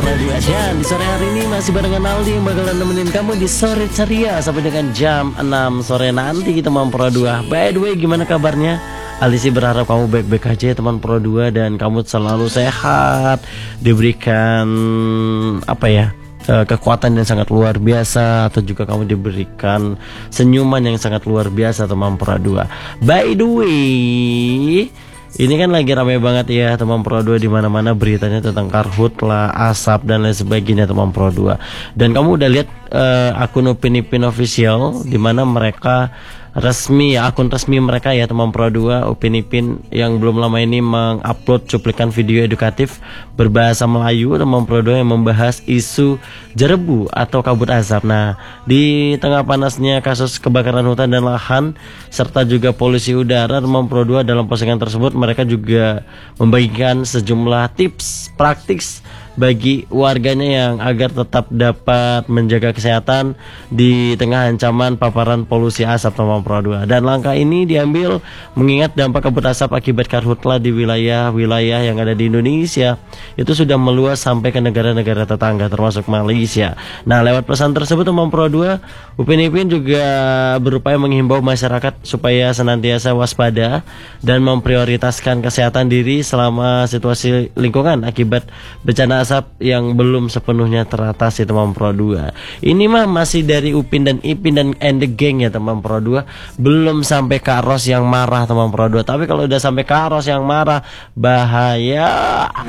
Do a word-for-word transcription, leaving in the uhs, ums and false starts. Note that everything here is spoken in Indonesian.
Pro dua. Dan di sore hari ini masih barengan Aldi yang bakalan nemenin kamu di sore ceria sampai dengan jam enam sore nanti teman Pro dua. By the way, gimana kabarnya? Aldi sih berharap kamu baik-baik aja ya teman Pro dua, dan kamu selalu sehat, diberikan apa ya, kekuatan yang sangat luar biasa, atau juga kamu diberikan senyuman yang sangat luar biasa teman Pro dua. By the way, ini kan lagi ramai banget ya teman Pro dua, di mana-mana beritanya tentang karhutlah, asap dan lain sebagainya teman Pro dua. Dan kamu udah lihat uh, akun Upin Ipin official, di mana mereka resmi ya, akun resmi mereka ya teman Pro dua, Upin Ipin, yang belum lama ini mengupload cuplikan video edukatif berbahasa Melayu teman Pro dua yang membahas isu jerebu atau kabut asap. Nah, di tengah panasnya kasus kebakaran hutan dan lahan serta juga polusi udara teman Pro dua, dalam postingan tersebut mereka juga membagikan sejumlah tips praktis bagi warganya yang agar tetap dapat menjaga kesehatan di tengah ancaman paparan polusi asap teman Pro dua. Dan langkah ini diambil mengingat dampak kabut asap akibat karhutla di wilayah-wilayah yang ada di Indonesia itu sudah meluas sampai ke negara-negara tetangga termasuk Malaysia. Nah, lewat pesan tersebut teman Pro dua, Upin Ipin juga berupaya menghimbau masyarakat supaya senantiasa waspada dan memprioritaskan kesehatan diri selama situasi lingkungan akibat bencana asap yang belum sepenuhnya teratasi teman Pro dua. Ini mah masih dari Upin dan Ipin dan and the gang ya teman Pro dua, belum sampai Kak Ros yang marah teman Pro dua. Tapi kalau udah sampai Kak Ros yang marah, bahaya.